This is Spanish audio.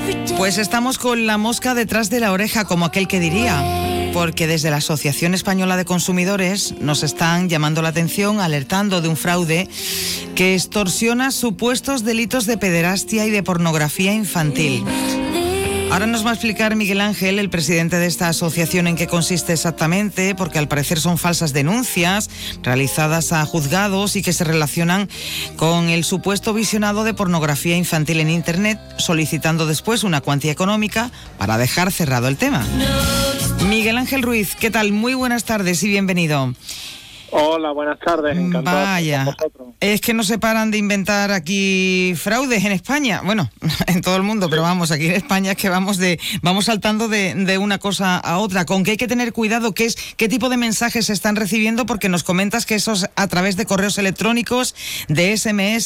Pues estamos con la mosca detrás de la oreja, como aquel que diría, porque desde la Asociación Española de Consumidores nos están llamando la atención, alertando de un fraude que extorsiona supuestos delitos de pederastia y de pornografía infantil. Ahora nos va a explicar Miguel Ángel, el presidente de esta asociación, en qué consiste exactamente, porque al parecer son falsas denuncias realizadas a juzgados y que se relacionan con el supuesto visionado de pornografía infantil en Internet, solicitando después una cuantía económica para dejar cerrado el tema. Miguel Ángel Ruiz, ¿qué tal? Muy buenas tardes y bienvenido. Hola, buenas tardes, encantado. Vaya, es que no se paran de inventar aquí fraudes en España, bueno, en todo el mundo, pero vamos, aquí en España es que vamos saltando de una cosa a otra. ¿Con qué hay que tener cuidado? ¿Qué tipo de mensajes se están recibiendo? Porque nos comentas que eso es a través de correos electrónicos, de SMS,